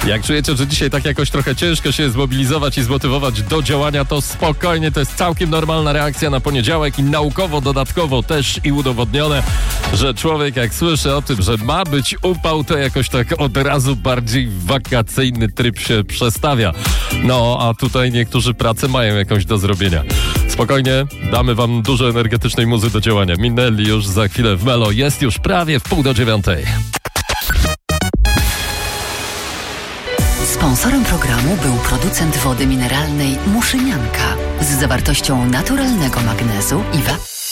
Jak czujecie, że dzisiaj tak jakoś trochę ciężko się zmobilizować i zmotywować do działania, to spokojnie, to jest całkiem normalna reakcja na poniedziałek i naukowo, dodatkowo też i udowodnione, że człowiek jak słyszy o tym, że ma być upał, to jakoś tak od razu bardziej w wakacyjny tryb się przestawia. No, a tutaj niektórzy pracę mają jakąś do zrobienia. Spokojnie, damy wam dużo energetycznej muzy do działania. Minęli już za chwilę w Melo, jest już prawie w 8:30. Sponsorem programu był producent wody mineralnej Muszynianka z zawartością naturalnego magnezu i